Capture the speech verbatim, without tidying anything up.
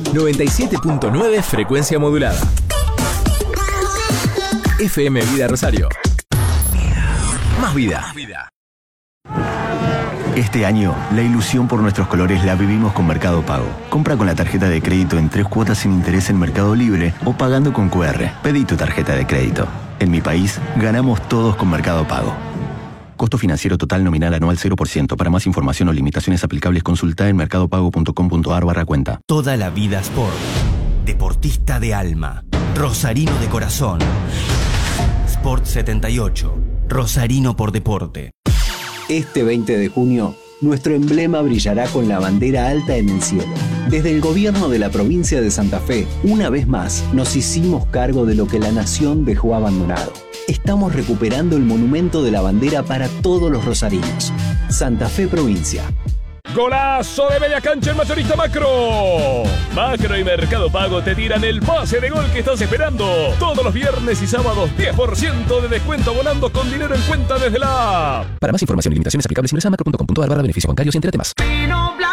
noventa y siete punto nueve frecuencia modulada. F M Vida Rosario. Más vida. Más vida. Este año, la ilusión por nuestros colores la vivimos con Mercado Pago. Compra con la tarjeta de crédito en tres cuotas sin interés en Mercado Libre o pagando con cu erre. Pedí tu tarjeta de crédito. En mi país, ganamos todos con Mercado Pago. Costo financiero total nominal anual cero por ciento. Para más información o limitaciones aplicables, consulta en mercadopago punto com punto ar barra cuenta. Toda la vida Sport. Deportista de alma. Rosarino de corazón. Sport setenta y ocho. Rosarino por deporte. Este veinte de junio, nuestro emblema brillará con la bandera alta en el cielo. Desde el gobierno de la provincia de Santa Fe, una vez más, nos hicimos cargo de lo que la nación dejó abandonado. Estamos recuperando el monumento de la bandera para todos los rosarinos. Santa Fe Provincia. ¡Golazo de media cancha el mayorista Macro! Macro y Mercado Pago te tiran el pase de gol que estás esperando. Todos los viernes y sábados, diez por ciento de descuento volando con dinero en cuenta desde la app. Para más información y limitaciones aplicables, ingresa a macro punto com punto ar barra beneficios bancarios y entérate más.